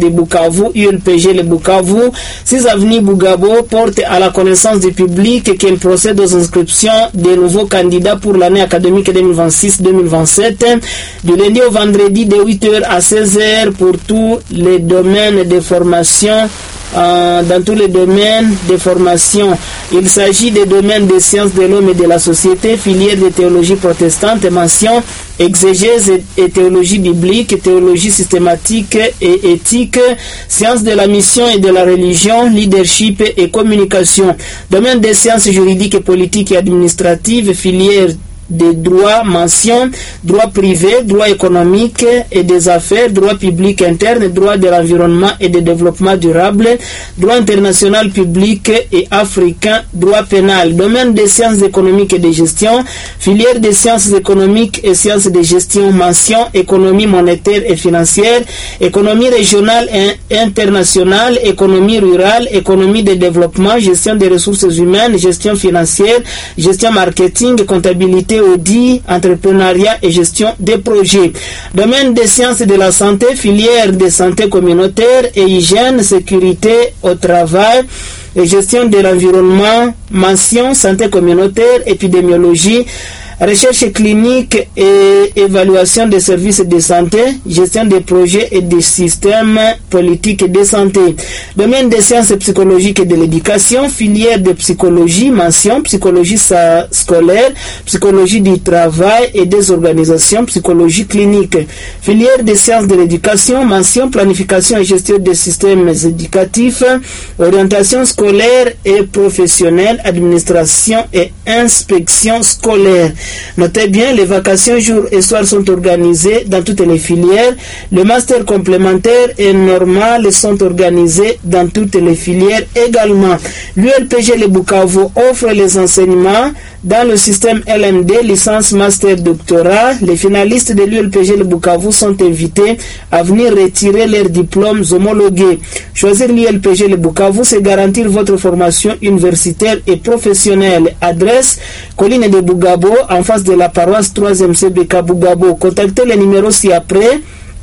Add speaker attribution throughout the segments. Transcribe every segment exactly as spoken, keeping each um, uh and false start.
Speaker 1: de Bukavu, U L P G le Bukavu, six avenue Bougabo, porte à la connaissance du public qu'elle procède aux inscriptions des nouveaux candidats pour l'année académique deux mille vingt-six deux mille vingt-sept, du lundi au vendredi de huit heures à seize heures pour tous les domaines de formation. Euh, dans tous les domaines de formation. Il s'agit des domaines des sciences de l'homme et de la société, filière de théologie protestante, mention exégèse et théologie biblique, théologie systématique et éthique, sciences de la mission et de la religion, leadership et communication. Domaine des sciences juridiques et politiques et administratives, filière des droits, mention, droit privé, droit économique et des affaires, droit public interne, droit de l'environnement et de développement durable, droit international public et africain, droit pénal. Domaine des sciences économiques et de gestion, filière des sciences économiques et sciences de gestion, mention, économie monétaire et financière, économie régionale et internationale, économie rurale, économie de développement, gestion des ressources humaines, gestion financière, gestion marketing, comptabilité, audit, entrepreneuriat et gestion des projets. Domaine des sciences de la santé, filière de santé communautaire et hygiène, sécurité au travail et gestion de l'environnement, mention, santé communautaire, épidémiologie, recherche clinique et évaluation des services de santé, gestion des projets et des systèmes politiques de santé. Domaine des sciences psychologiques et de l'éducation, filière de psychologie, mention, psychologie scolaire, psychologie du travail et des organisations, psychologie clinique. Filière des sciences de l'éducation, mention, planification et gestion des systèmes éducatifs, orientation scolaire et professionnelle, administration et inspection scolaire. Notez bien, les vacations jour et soir sont organisées dans toutes les filières. Le master complémentaire et normal sont organisés dans toutes les filières également. L'U L P G le Bukavu offre les enseignements dans le système L M D, licence, master, doctorat. Les finalistes de l'U L P G le Bukavu sont invités à venir retirer leurs diplômes homologués. Choisir l'U L P G le Bukavu, c'est garantir votre formation universitaire et professionnelle. Adresse, colline de Bougabo, en face de la paroisse troisième C B K Bougabo. Contactez les numéros ci-après.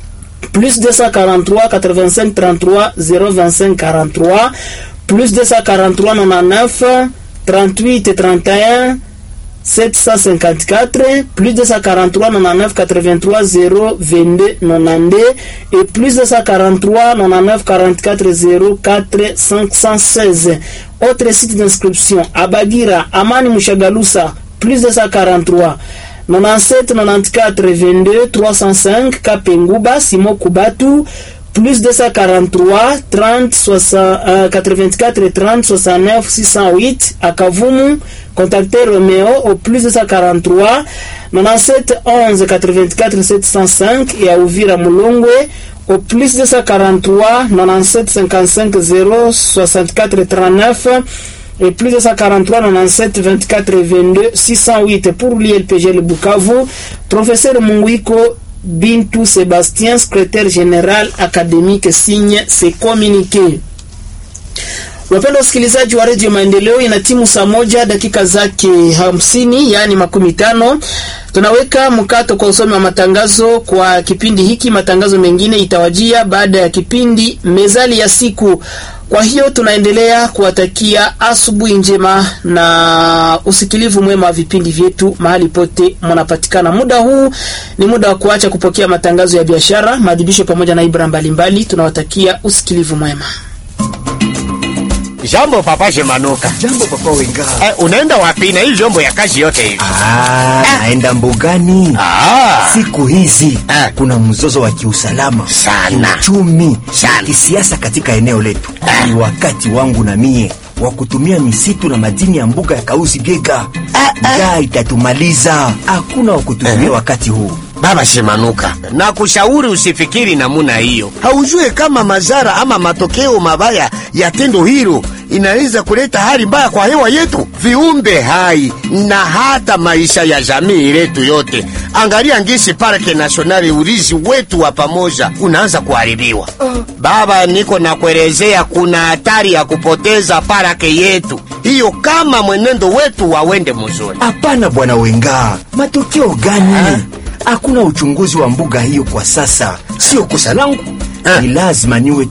Speaker 1: Plus deux cent quarante-trois quatre-vingt-cinq trente-trois zéro vingt-cinq quarante-trois, plus deux cent quarante-trois quatre-vingt-neuf trente-huit trente et un sept cent cinquante-quatre, plus deux cent quarante-trois quatre-vingt-neuf quatre-vingt-trois zéro vingt-deux quatre-vingt-deux et plus deux cent quarante-trois quatre-vingt-neuf quarante-quatre zéro quatre cinq cent seize. Autre site d'inscription, Abagira, Amani Mushagalusa, plus deux cent quarante-trois quatre-vingt-sept quatre-vingt-quatre vingt-deux trois cent cinq, Kapenguba, Simo Kubatu, plus deux cent quarante-trois trente quatre-vingt-quatre trente soixante-neuf six cent huit, à Kavumu. Contactez Roméo au plus deux cent quarante-trois quatre-vingt-sept onze quatre-vingt-quatre sept cent cinq et à Uvira Mulongwe au plus deux cent quarante-trois quatre-vingt-sept cinquante-cinq zéro soixante-quatre trente-neuf et plus deux cent quarante-trois quatre-vingt-sept vingt-quatre vingt-deux six cent huit. Pour l'I L P G le Bukavu, professeur Munguiko Bintu Sébastien, secrétaire général académique, signe ses communiqués. Wapenda wasikilizaji wa Radio Maendeleo, ina timu saa moja dakika zake hamsini, yani makumi tano. Tunaweka mkato kwa usomi wa matangazo kwa kipindi hiki. Matangazo mengine itawajia baada ya kipindi mezali ya siku. Kwa hiyo tunaendelea kuwatakia asubuhi njema na usikilivu mwema wa vipindi vyetu mahali pote mnapatikana. Muda huu ni muda wa kuacha kupokea matangazo ya biashara, maadhibisho pamoja na ibra mbalimbali. Tunawatakia usikilivu mwema.
Speaker 2: Jambo papa Shemanuka.
Speaker 3: Jambo papa Wenga.
Speaker 2: Eh, unaenda wapi na hii jombo ya kazi yote hivi?
Speaker 3: Ah, ah, naenda mbugani.
Speaker 2: Ah.
Speaker 3: Siku hizi
Speaker 2: ah,
Speaker 3: kuna mzozo wa kiusalama
Speaker 2: sana,
Speaker 3: uchumi,
Speaker 2: sana,
Speaker 3: kisiasa katika eneo letu.
Speaker 2: Ah.
Speaker 3: Ni wakati wangu na mie wa kutumia misitu na madini ya mbuga ya Kausi Biega. Ah, ah. Njaa itatumaliza. Hakuna wa kutumia eh, wakati huu.
Speaker 2: Baba Shemanuka, na kushauri usifikiri namuna hiyo. Haujue kama madhara ama matokeo mabaya ya tendo hilo inaweza kuleta hali mbaya kwa hewa yetu, viumbe hai na hata maisha ya jamii letu yote. Angalia ngisi parke nationale, urizi wetu wa pamoja unaanza kuharibiwa. Uh. Baba, niko na kuelezea, kuna hatari ya kupoteza parke yetu hiyo kama mwenendo wetu wawende mzuri.
Speaker 3: Hapana bwana Wenga, matokeo gani? Uh. Hakuna uchunguzi wa mbuga hiyo kwa sasa. Sio kosa langu. Ni lazima niwe